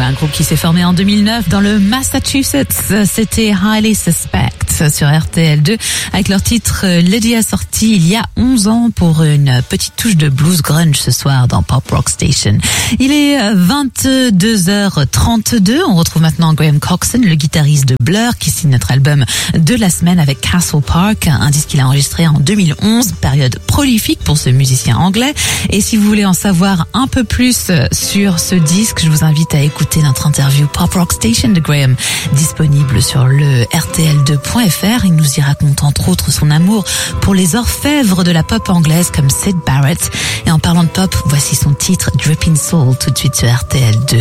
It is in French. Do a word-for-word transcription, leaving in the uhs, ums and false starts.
un groupe qui s'est formé en deux mille neuf dans le Massachusetts. C'était Highly Suspect sur R T L deux avec leur titre Lydia, sorti il y a onze ans pour une petite touche de blues grunge ce soir dans Pop Rock Station. Il est vingt-deux heures trente-deux. On retrouve maintenant Graham Coxon, le guitariste de Blur, qui signe notre album de la semaine avec Castle Park, un disque qu'il a enregistré en deux mille onze, période prolifique pour ce musicien anglais. Et si vous voulez en savoir un peu plus sur ce disque, je vous invite à écouter notre interview Pop Rock Station de Graham, disponible sur le R T L deux point F R. Il nous y raconte entre autres son amour pour les orfèvres de la pop anglaise comme Syd Barrett. Et en parlant de pop, voici son titre Dripping Soul tout de suite sur R T L deux.